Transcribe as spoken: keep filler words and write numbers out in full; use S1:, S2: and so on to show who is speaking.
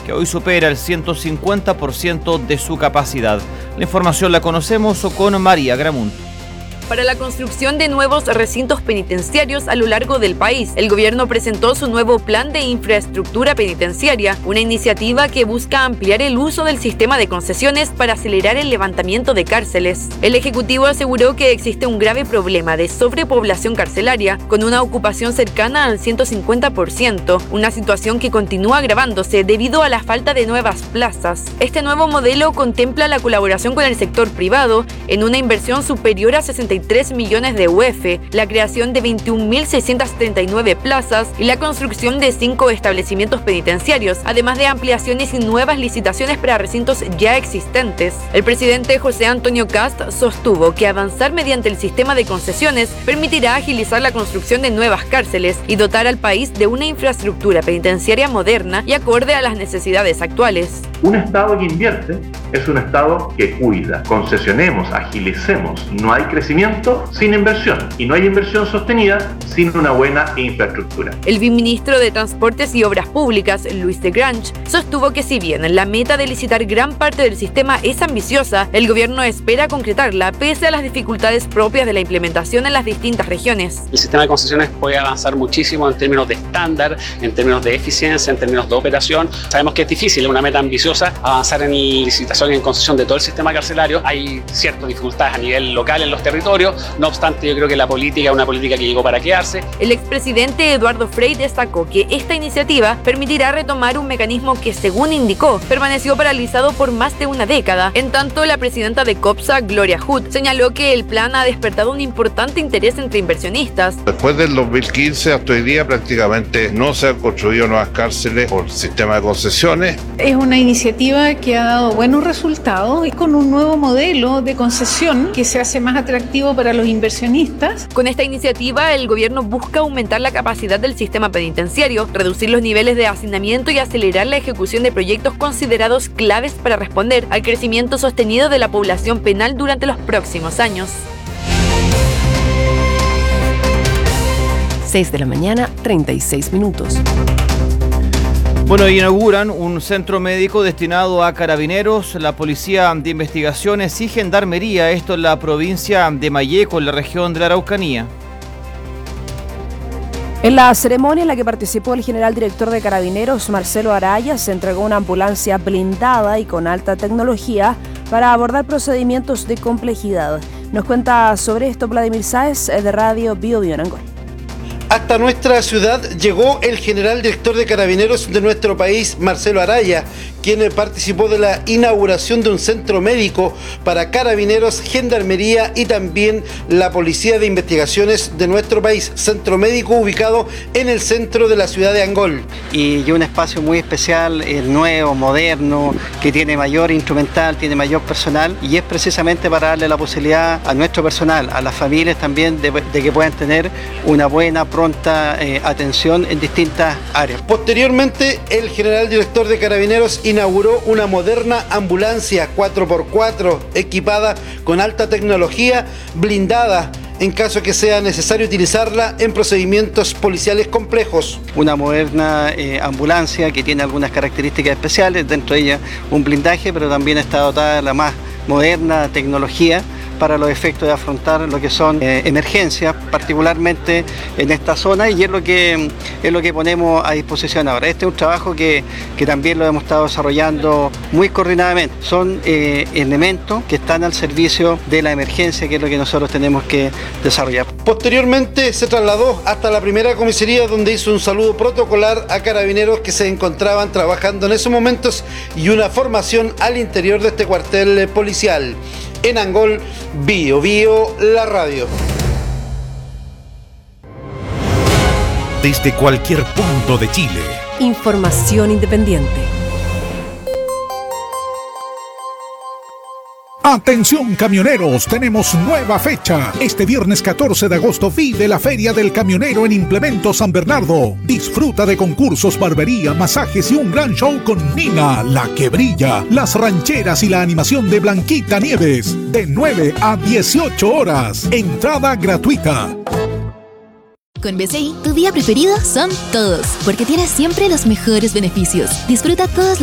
S1: que hoy supera el ciento cincuenta por ciento de su capacidad. La información la conocemos con María Gramunt.
S2: Para la construcción de nuevos recintos penitenciarios a lo largo del país, el gobierno presentó su nuevo plan de infraestructura penitenciaria, una iniciativa que busca ampliar el uso del sistema de concesiones para acelerar el levantamiento de cárceles. El Ejecutivo aseguró que existe un grave problema de sobrepoblación carcelaria, con una ocupación cercana al ciento cincuenta por ciento, una situación que continúa agravándose debido a la falta de nuevas plazas. Este nuevo modelo contempla la colaboración con el sector privado en una inversión superior a sesenta y tres millones de U F, la creación de veintiún mil seiscientas treinta y nueve plazas y la construcción de cinco establecimientos penitenciarios, además de ampliaciones y nuevas licitaciones para recintos ya existentes. El presidente José Antonio Kast sostuvo que avanzar mediante el sistema de concesiones permitirá agilizar la construcción de nuevas cárceles y dotar al país de una infraestructura penitenciaria moderna y acorde a las necesidades actuales.
S3: Un Estado que invierte es un Estado que cuida. Concesionemos, agilicemos. No hay crecimiento sin inversión y no hay inversión sostenida sin una buena infraestructura.
S2: El viceministro de Transportes y Obras Públicas, Luis de Grange, sostuvo que si bien la meta de licitar gran parte del sistema es ambiciosa, el gobierno espera concretarla pese a las dificultades propias de la implementación en las distintas regiones.
S4: El sistema de concesiones puede avanzar muchísimo en términos de estándar, en términos de eficiencia, en términos de operación. Sabemos que es difícil, es una meta ambiciosa, avanzar en licitación y en concesión de todo el sistema carcelario. Hay ciertas dificultades a nivel local en los territorios. No obstante, yo creo que la política es una política que llegó para quedarse.
S2: El expresidente Eduardo Frei destacó que esta iniciativa permitirá retomar un mecanismo que, según indicó, permaneció paralizado por más de una década. En tanto, la presidenta de COPSA, Gloria Hood, señaló que el plan ha despertado un importante interés entre inversionistas.
S5: Después del dos mil quince hasta hoy día prácticamente no se han construido nuevas cárceles por sistema de concesiones.
S6: Es una iniciativa que ha dado buenos resultados y con un nuevo modelo de concesión que se hace más atractivo para los inversionistas.
S2: Con esta iniciativa, el gobierno busca aumentar la capacidad del sistema penitenciario, reducir los niveles de hacinamiento y acelerar la ejecución de proyectos considerados claves para responder al crecimiento sostenido de la población penal durante los próximos años.
S7: seis de la mañana, treinta y seis minutos.
S1: Bueno, inauguran un centro médico destinado a carabineros, la Policía de Investigaciones y Gendarmería, esto en la provincia de Malleco, en la región de la Araucanía.
S7: En la ceremonia en la que participó el general director de Carabineros, Marcelo Araya, se entregó una ambulancia blindada y con alta tecnología para abordar procedimientos de complejidad. Nos cuenta sobre esto Vladimir Sáez, de Radio Bio Bio en Angol.
S8: Hasta nuestra ciudad llegó el general director de Carabineros de nuestro país, Marcelo Araya, quien participó de la inauguración de un centro médico para Carabineros, Gendarmería y también la Policía de Investigaciones de nuestro país, centro médico ubicado en el centro de la ciudad de Angol.
S9: Y un espacio muy especial, nuevo, moderno, que tiene mayor instrumental, tiene mayor personal, y es precisamente para darle la posibilidad a nuestro personal, a las familias también, de, de que puedan tener una buena, pronta eh, atención en distintas áreas.
S8: Posteriormente, el general director de Carabineros inauguró una moderna ambulancia cuatro por cuatro equipada con alta tecnología, blindada en caso que sea necesario utilizarla en procedimientos policiales complejos.
S9: Una moderna eh, ambulancia que tiene algunas características especiales, dentro de ella un blindaje, pero también está dotada de la más moderna tecnología para los efectos de afrontar lo que son eh, emergencias, particularmente en esta zona, y es lo que es lo que ponemos a disposición ahora. Este es un trabajo que, que también lo hemos estado desarrollando muy coordinadamente. Son eh, elementos que están al servicio de la emergencia, que es lo que nosotros tenemos que desarrollar.
S8: Posteriormente se trasladó hasta la primera comisaría, donde hizo un saludo protocolar a carabineros que se encontraban trabajando en esos momentos y una formación al interior de este cuartel policial. En Angol, Bio Bio, la radio.
S10: Desde cualquier punto de Chile.
S7: Información independiente.
S10: Atención camioneros, tenemos nueva fecha. Este viernes catorce de agosto vive la Feria del Camionero en Implemento San Bernardo. Disfruta de concursos, barbería, masajes y un gran show con Nina, la que brilla, las rancheras y la animación de Blanquita Nieves. De nueve a dieciocho horas. Entrada gratuita.
S11: Con B C I, tu día preferido son todos, porque tienes siempre los mejores beneficios. Disfruta todos los